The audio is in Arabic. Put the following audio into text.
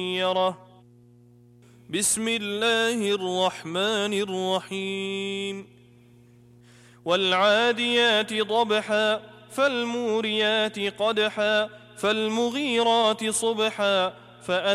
بسم الله الرحمن الرحيم والعاديات ضبحا فالموريات قدحا فالمغيرات صبحا